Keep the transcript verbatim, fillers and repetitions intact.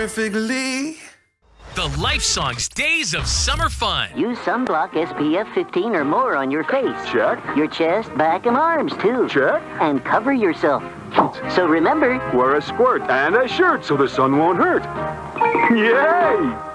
perfectly. The Life Songs Days of Summer Fun. Use sunblock S P F fifteen or more on your face. Check. Your chest, back, and arms, too. Check. And cover yourself. So remember, Wear a squirt and a shirt so the sun won't hurt. Yay!